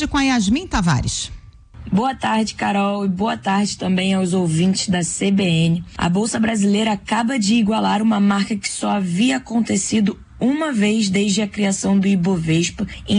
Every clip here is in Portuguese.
hoje com a Yasmin Tavares. Boa tarde, Carol, e boa tarde também aos ouvintes da CBN. A Bolsa Brasileira acaba de igualar uma marca que só havia acontecido uma vez desde a criação do Ibovespa, em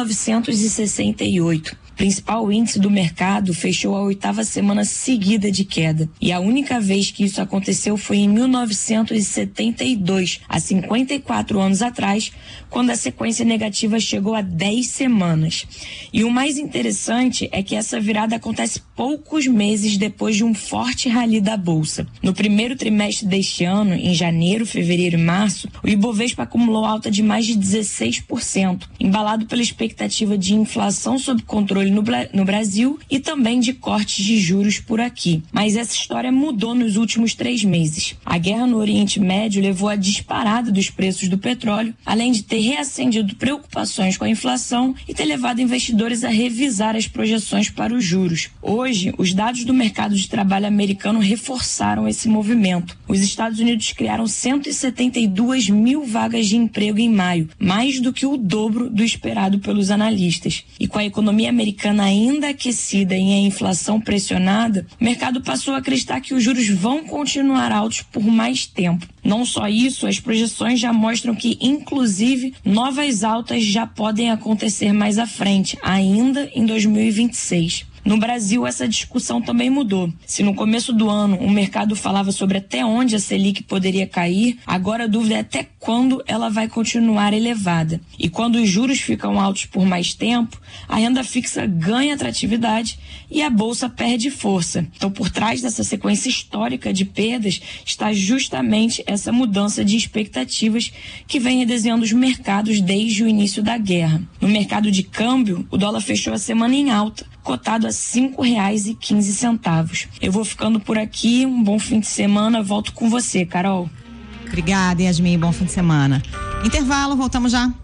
1968. O principal índice do mercado fechou a 8ª semana seguida de queda. E a única vez que isso aconteceu foi em 1972, há 54 anos atrás, quando a sequência negativa chegou a 10 semanas. E o mais interessante é que essa virada acontece poucos meses depois de um forte rally da Bolsa. No primeiro trimestre deste ano, em janeiro, fevereiro e março, o Ibovespa acumulou alta de mais de 16%, embalado pela expectativa de inflação sob controle no Brasil e também de cortes de juros por aqui. Mas essa história mudou nos últimos 3 meses. A guerra no Oriente Médio levou à disparada dos preços do petróleo, além de ter reacendido preocupações com a inflação e ter levado investidores a revisar as projeções para os juros. Hoje, os dados do mercado de trabalho americano reforçaram esse movimento. Os Estados Unidos criaram 172 mil vagas de emprego em maio, mais do que o dobro do esperado pelos analistas. E com a economia americana ainda aquecida e a inflação pressionada, o mercado passou a acreditar que os juros vão continuar altos por mais tempo. Não só isso, as projeções já mostram que, inclusive, novas altas já podem acontecer mais à frente, ainda em 2026. No Brasil, essa discussão também mudou. Se no começo do ano o mercado falava sobre até onde a Selic poderia cair, agora a dúvida é até quando ela vai continuar elevada. E quando os juros ficam altos por mais tempo, a renda fixa ganha atratividade e a Bolsa perde força. Então, por trás dessa sequência histórica de perdas está justamente essa mudança de expectativas que vem redesenhando os mercados desde o início da guerra. No mercado de câmbio, o dólar fechou a semana em alta, cotado a R$ 5,15. Eu vou ficando por aqui, um bom fim de semana, volto com você, Carol. Obrigada, Yasmin, bom fim de semana. Intervalo, voltamos já.